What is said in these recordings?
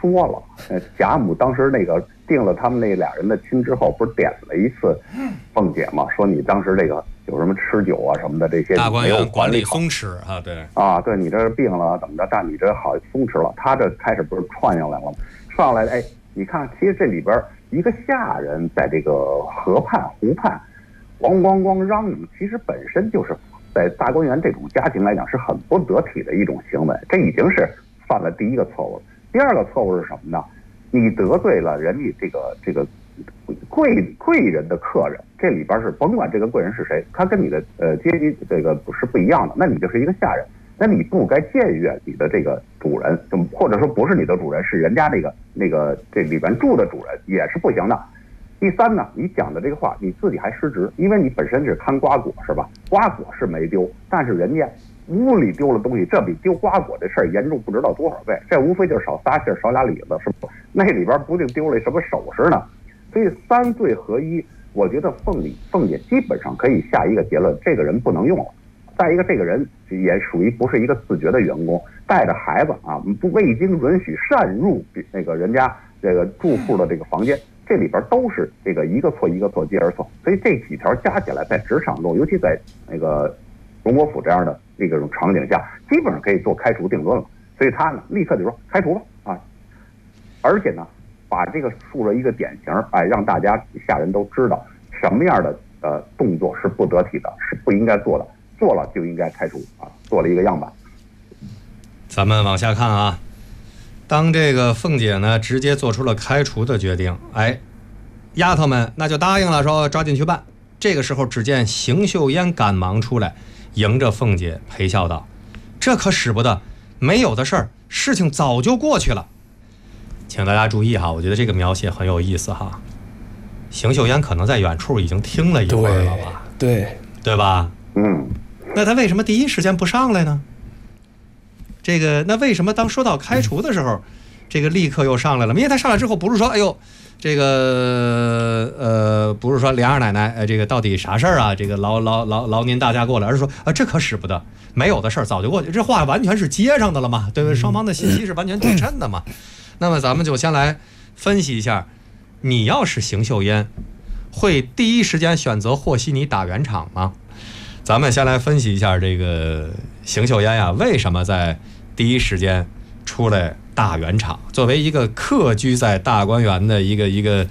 说了，贾母当时那个定了他们那俩人的亲之后，不是点了一次凤姐嘛，说你当时这个有什么吃酒啊什么的这些大观园管理松弛啊，对啊，对你这病了怎么着，但你这好松弛了。他这开始不是串上来了吗？上来哎，你看，其实这里边一个下人在这个河畔湖畔，咣咣咣嚷嚷，其实本身就是在大观园这种家庭来讲是很不得体的一种行为，这已经是犯了第一个错误。第二个错误是什么呢？你得罪了人家这个贵人的客人，这里边是甭管这个贵人是谁，他跟你的阶级这个是不一样的，那你就是一个下人，那你不该僭越你的这个主人，或者说不是你的主人，是人家那个这里边住的主人，也是不行的。第三呢，你讲的这个话你自己还失职，因为你本身是看瓜果是吧？瓜果是没丢，但是人家屋里丢了东西，这比丢瓜果这事儿严重不知道多少倍，这无非就是少仨信儿少俩里子，是不？那里边不定丢了什么首饰呢？所以三罪合一，我觉得凤姐基本上可以下一个结论，这个人不能用了。再一个，这个人也属于不是一个自觉的员工，带着孩子啊，未经允许擅入那个人家这个住户的这个房间，这里边都是这个一个错一个错接而错。所以这几条加起来，在职场中，尤其在那个荣国府这样的这种场景下，基本上可以做开除定论了。所以他呢，立刻就说开除吧啊！而且呢，把这个树了一个典型，哎，让大家下人都知道什么样的动作是不得体的，是不应该做的，做了就应该开除啊，做了一个样板。 咱们往下看啊，当这个凤姐呢直接做出了开除的决定，哎，丫头们那就答应了，说抓紧去办。这个时候，只见邢岫烟赶忙出来，迎着凤姐陪笑道：“这可使不得，没有的事儿，事情早就过去了。”请大家注意哈，我觉得这个描写很有意思哈。邢岫烟可能在远处已经听了一会儿了吧？对吧？ 嗯。 那他为什么第一时间不上来呢？那为什么当说到开除的时候，这个立刻又上来了？因为他上来之后不是说，哎呦，这个不是说梁二奶奶，这个到底啥事儿啊？这个劳您大驾过来，而是说啊，这可使不得，没有的事儿早就过去。这话完全是接上的了嘛，对不对？双方的信息是完全对称的嘛。那么咱们就先来分析一下，你要是邢岫烟，会第一时间选择和稀泥打圆场吗？咱们先来分析一下这个邢岫烟呀，为什么在第一时间出来打圆场？作为一个客居在大观园的一个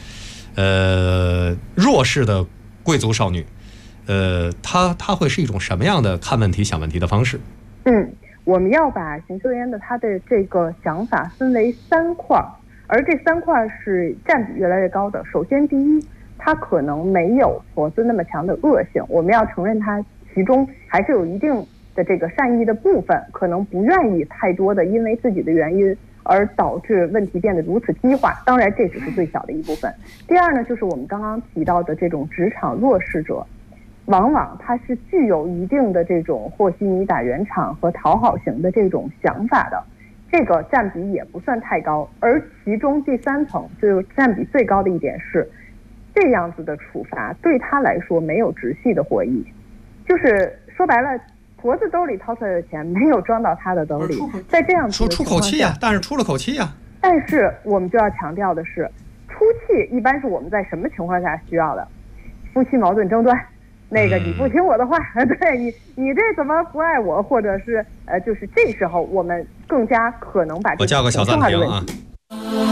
弱势的贵族少女，她会是一种什么样的看问题、想问题的方式？ 我们要把邢岫烟的她的这个想法分为3块，而这3块是占比越来越高的。首先，第一，她可能没有婆子那么强的恶性，我们要承认她其中还是有一定的这个善意的部分，可能不愿意太多的因为自己的原因而导致问题变得如此激化。当然，这只是最小的一部分。第二呢，就是我们刚刚提到的这种职场弱势者，往往他是具有一定的这种和稀泥打圆场和讨好型的这种想法的，这个占比也不算太高。而其中第3层就占比最高的一点是，这样子的处罚对他来说没有直系的获益，就是说白了，婆子兜里掏出来的钱没有装到他的兜里，在这样子的出口气呀，但是出了口气呀。 但是我们就要强调的是，出气一般是我们在什么情况下需要的？夫妻矛盾争端。那个你不听我的话，对你这怎么不爱我，或者是就是这时候我们更加可能把这个我叫个小暂停啊。